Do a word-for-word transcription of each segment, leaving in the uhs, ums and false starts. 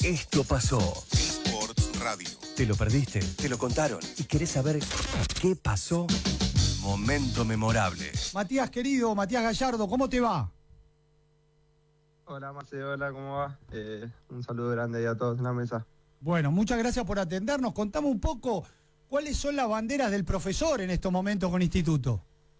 Esto pasó. Sport Radio. ¿Te lo perdiste? ¿Te lo contaron? ¿Y querés saber qué pasó? Momento memorable. Matías querido, Matías Gallardo, ¿cómo te va? Hola Marcelo, hola, ¿cómo va? Eh, un saludo grande ahí a todos en la mesa. Bueno, muchas gracias por atendernos. Contame un poco cuáles son las banderas del profesor en estos momentos con Instituto.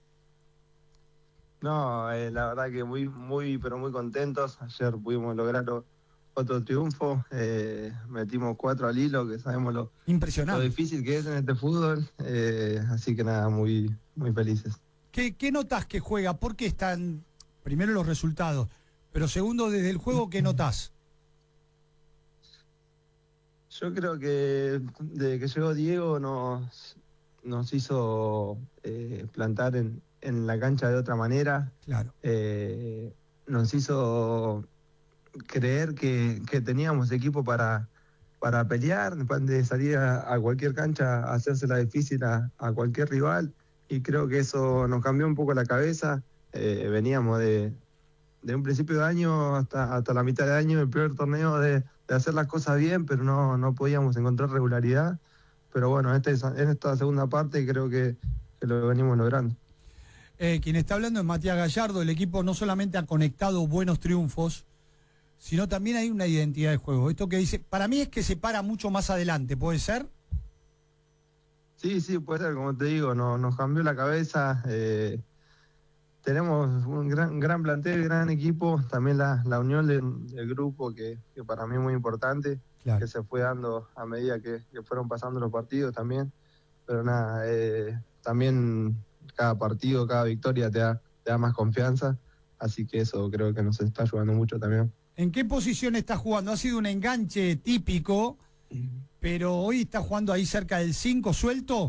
No, eh, la verdad que muy, muy, pero muy contentos. Ayer pudimos lograr otro triunfo. Eh, metimos cuatro al hilo, que sabemos lo, Impresionante. lo difícil que es en este fútbol. Eh, así que nada, muy, muy felices. ¿Qué, ¿Qué notas que juega? ¿Por qué están, primero los resultados, pero segundo desde el juego, qué notás? Yo creo que desde que llegó Diego nos, nos hizo eh, plantar en, en la cancha de otra manera. Claro. Eh, nos hizo creer que, que teníamos equipo para, para pelear, de salir a, a cualquier cancha, a hacérsela difícil a, a cualquier rival. Y creo que eso nos cambió un poco la cabeza. Eh, veníamos de, de un principio de año hasta, hasta la mitad de año, el primer torneo de, de hacer las cosas bien, pero no, no podíamos encontrar regularidad. Pero bueno, en, este, en esta segunda parte creo que, que lo venimos logrando. Eh, quien está hablando es Matías Gallardo. El equipo no solamente ha conectado buenos triunfos, sino también hay una identidad de juego. Esto que dice, para mí es que se para mucho más adelante, ¿puede ser? Sí, sí, puede ser, como te digo, no, nos cambió la cabeza. Eh, tenemos un gran, gran plantel, gran equipo, también la, la unión de, del grupo, que, que para mí es muy importante, claro, que se fue dando a medida que, que fueron pasando los partidos también. Pero nada, eh, también cada partido, cada victoria te da, te da más confianza, así que eso creo que nos está ayudando mucho también. ¿En qué posición está jugando? Ha sido un enganche típico, pero hoy está jugando ahí cerca del cinco, suelto.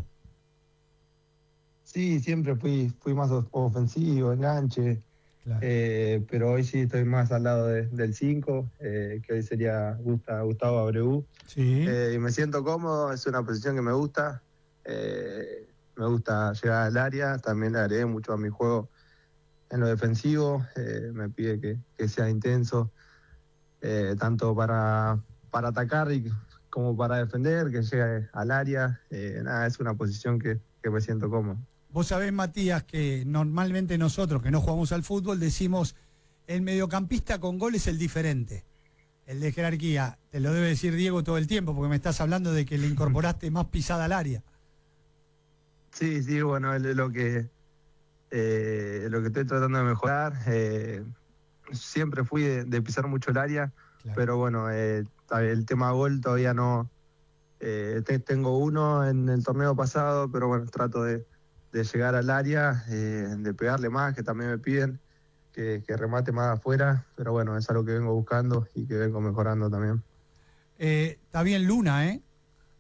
Sí, siempre fui fui más ofensivo, enganche, claro, eh, pero hoy sí estoy más al lado de, del cinco, eh, que hoy sería Gusta, Gustavo Abreu. Sí. Eh, y me siento cómodo, es una posición que me gusta. Eh, me gusta llegar al área, también le agregué mucho a mi juego en lo defensivo. Eh, me pide que, que sea intenso, eh, tanto para, para atacar y, como para defender, que llegue al área. Eh, nada, es una posición que, que me siento cómodo. Vos sabés, Matías, que normalmente nosotros que no jugamos al fútbol decimos el mediocampista con gol es el diferente, el de jerarquía. Te lo debe decir Diego todo el tiempo porque me estás hablando de que le incorporaste más pisada al área. Sí, sí, bueno, es lo que, eh, lo que estoy tratando de mejorar. Eh, siempre fui de, de pisar mucho el área, claro, pero bueno, eh, el tema gol todavía no. Eh, te, tengo uno en el torneo pasado, pero bueno, trato de, de llegar al área, eh, de pegarle más, que también me piden que, que remate más afuera, pero bueno, es algo que vengo buscando y que vengo mejorando también. Eh, está bien Luna, ¿eh?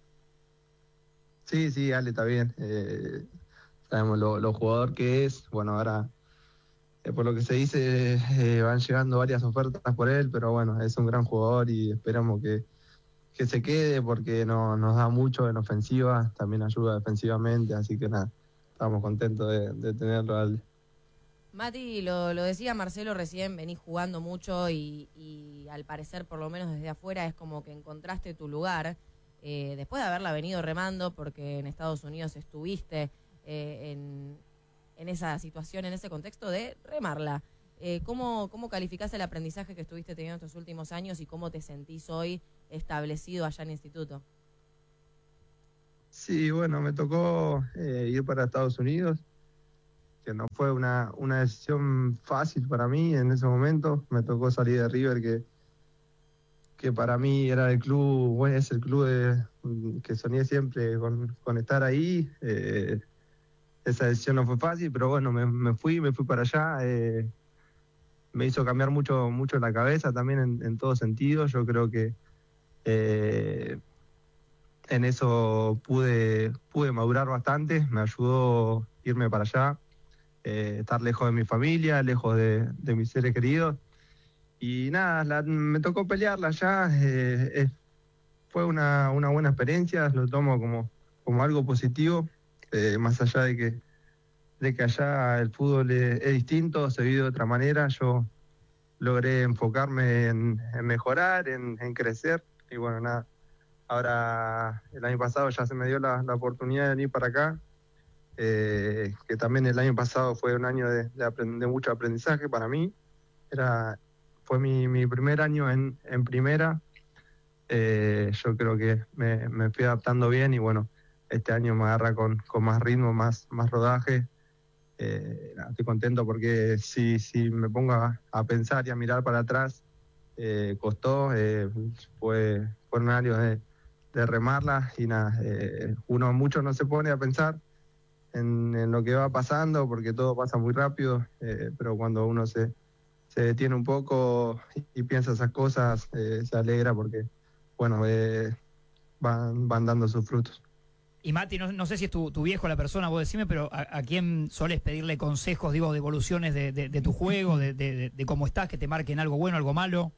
Sí, sí, Ale está bien. Eh, sabemos lo, lo jugador que es. Bueno, ahora, eh, por lo que se dice, eh, van llegando varias ofertas por él, pero bueno, es un gran jugador y esperamos que, que se quede porque no, nos da mucho en ofensiva, también ayuda defensivamente, así que nada, estamos contentos de, de tenerlo a Ale. Mati, lo, lo decía Marcelo recién, venís jugando mucho y, y al parecer, por lo menos desde afuera, es como que encontraste tu lugar. Eh, después de haberla venido remando, porque en Estados Unidos estuviste eh, en, en esa situación, en ese contexto de remarla. Eh, ¿cómo, ¿Cómo calificás el aprendizaje que estuviste teniendo estos últimos años y cómo te sentís hoy establecido allá en Instituto? Sí, bueno, me tocó eh, ir para Estados Unidos, que no fue una, una decisión fácil para mí en ese momento. Me tocó salir de River, que que para mí era el club, bueno, es el club de, que soñé siempre con, con estar ahí. Eh, esa decisión no fue fácil, pero bueno, me, me fui, me fui para allá. Eh, me hizo cambiar mucho, mucho la cabeza también en, en todo sentido. Yo creo que eh, en eso pude, pude madurar bastante. Me ayudó irme para allá, eh, estar lejos de mi familia, lejos de, de mis seres queridos. Y nada, la, me tocó pelearla allá. Eh, eh, fue una, una buena experiencia, lo tomo como, como algo positivo, eh, más allá de que, de que allá el fútbol es, es distinto, se vive de otra manera. Yo logré enfocarme en, en mejorar, en, en crecer, y bueno, nada. Ahora, el año pasado ya se me dio la, la oportunidad de venir para acá, eh, que también el año pasado fue un año de, de, aprend- de mucho aprendizaje para mí. Era, fue mi, mi primer año en, en primera. Eh, yo creo que me, me fui adaptando bien y bueno, este año me agarra con, con más ritmo, más, más rodaje. Eh, nada, estoy contento porque si, si me pongo a, a pensar y a mirar para atrás, eh, costó, eh, fue, fueron años de, de remarla y nada, eh, uno mucho no se pone a pensar en, en lo que va pasando porque todo pasa muy rápido, eh, pero cuando uno se, se detiene un poco y, y piensa esas cosas, eh, se alegra porque, bueno, eh, van, van dando sus frutos. Y Mati, no, no sé si es tu, tu viejo la persona, vos decime, pero ¿a, a quién solés pedirle consejos, digo, de evoluciones de, de, de tu juego, de, de, de cómo estás, que te marquen algo bueno, algo malo?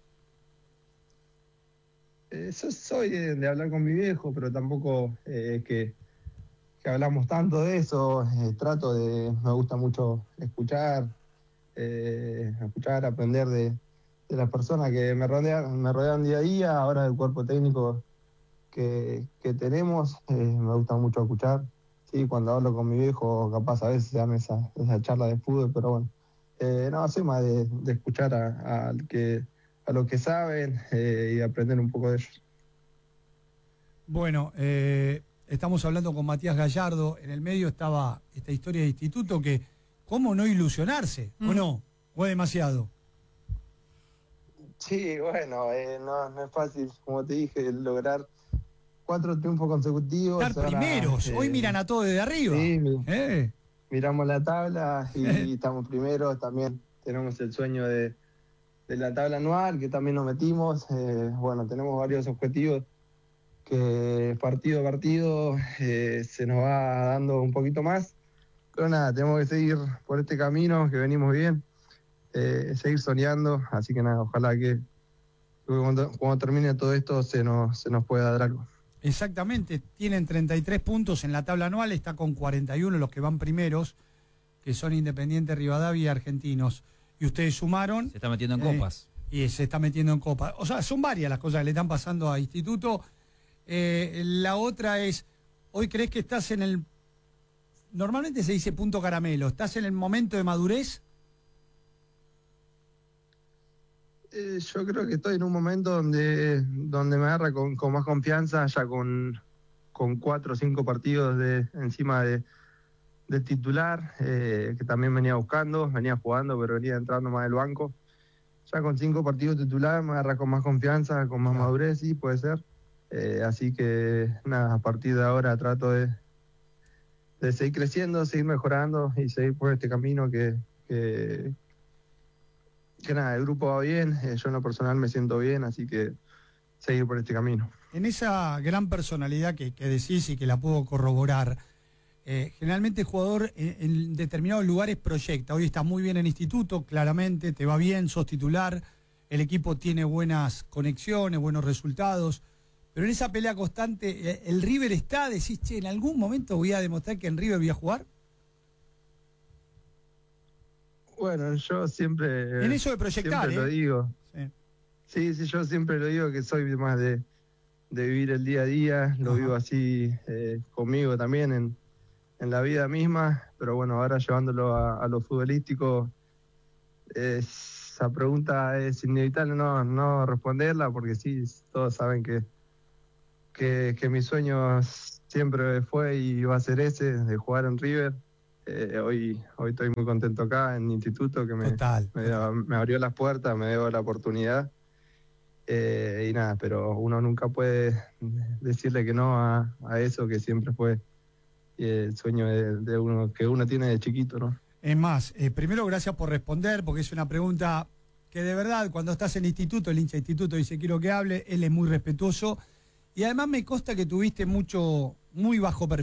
Eh, yo soy de, de hablar con mi viejo, pero tampoco eh, es que, que hablamos tanto de eso. Eh, trato de, me gusta mucho escuchar, eh, escuchar, aprender de, de las personas que me rodean, me rodean día a día, ahora del cuerpo técnico que, que tenemos, eh, me gusta mucho escuchar. Sí, cuando hablo con mi viejo, capaz a veces se dan esa, esa charla de fútbol, pero bueno, eh, no, soy más de, de escuchar a, a, que, a los que saben eh, y aprender un poco de ellos. Bueno, eh, estamos hablando con Matías Gallardo. En el medio estaba esta historia de instituto que, ¿cómo no ilusionarse? Mm. ¿O no? ¿O es demasiado? Sí, bueno, eh, no, no es fácil, como te dije, lograr cuatro triunfos consecutivos. Estar ahora, primeros, eh, hoy miran a todos desde arriba. Sí, eh. miramos la tabla y, y estamos primeros. También tenemos el sueño de, de la tabla anual, que también nos metimos. Eh, bueno, tenemos varios objetivos que partido a partido eh, se nos va dando un poquito más. Pero nada, tenemos que seguir por este camino, que venimos bien, eh, seguir soñando. Así que nada, ojalá que cuando, cuando termine todo esto se nos, se nos pueda dar algo. Exactamente, tienen treinta y tres puntos en la tabla anual, está con cuarenta y uno los que van primeros, que son Independiente, Rivadavia y Argentinos. Y ustedes sumaron... Se está metiendo en eh, copas. Y se está metiendo en copas. O sea, son varias las cosas que le están pasando a Instituto. Eh, la otra es, hoy crees que estás en el... Normalmente se dice punto caramelo, ¿estás en el momento de madurez? Eh, yo creo que estoy en un momento donde, donde me agarra con, con más confianza, ya con, con cuatro o cinco partidos de encima de, de titular, eh, que también venía buscando, venía jugando, pero venía entrando más del banco. Ya con cinco partidos titular me agarra con más confianza, con más claro. madurez, sí, puede ser. Eh, así que nada, a partir de ahora trato de, de seguir creciendo, seguir mejorando y seguir por este camino que... que Que nada, el grupo va bien, eh, yo en lo personal me siento bien, así que seguir por este camino. En esa gran personalidad que, que decís y que la puedo corroborar, eh, generalmente el jugador en, en determinados lugares proyecta. Hoy estás muy bien en Instituto, claramente, te va bien, sos titular, el equipo tiene buenas conexiones, buenos resultados, pero en esa pelea constante, ¿el River está? Decís, che, ¿en algún momento voy a demostrar que en River voy a jugar? Bueno, yo siempre... En eso de proyectar, siempre ¿eh? lo digo. Sí. sí, sí, yo siempre lo digo que soy más de, de vivir el día a día, lo Ajá. vivo así eh, conmigo también en, en la vida misma, pero bueno, ahora llevándolo a, a lo futbolístico, eh, esa pregunta es inevitable no, no responderla, porque sí, todos saben que, que, que mi sueño siempre fue y va a ser ese, de jugar en River. Eh, hoy, hoy estoy muy contento acá en Instituto, que me, total, me, total. me abrió las puertas, me dio la oportunidad. Eh, y nada, pero uno nunca puede decirle que no a, a eso que siempre fue eh, el sueño de, de uno que uno tiene de chiquito, ¿no? Es más, eh, primero gracias por responder, porque es una pregunta que de verdad cuando estás en Instituto, el hincha de Instituto dice quiero que hable, él es muy respetuoso y además me consta que tuviste mucho, muy bajo perfil.